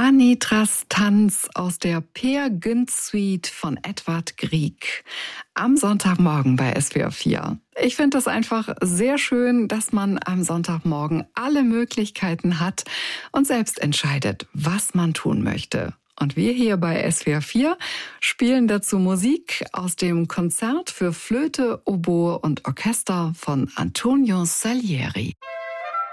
Anitras Tanz aus der Peer Gynt Suite von Edvard Grieg am Sonntagmorgen bei SWR 4. Ich finde es einfach sehr schön, dass man am Sonntagmorgen alle Möglichkeiten hat und selbst entscheidet, was man tun möchte. Und wir hier bei SWR 4 spielen dazu Musik aus dem Konzert für Flöte, Oboe und Orchester von Antonio Salieri.